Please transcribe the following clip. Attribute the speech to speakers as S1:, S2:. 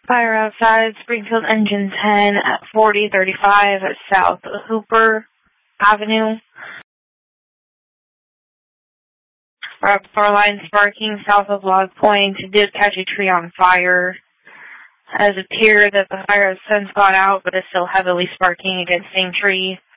S1: Fire outside Springfield Engine 10 at 4035 South Hooper Avenue. Power line sparking south of Log Point. Did catch a tree on fire. It appears that the fire has since gone out, but is still heavily sparking against the same tree.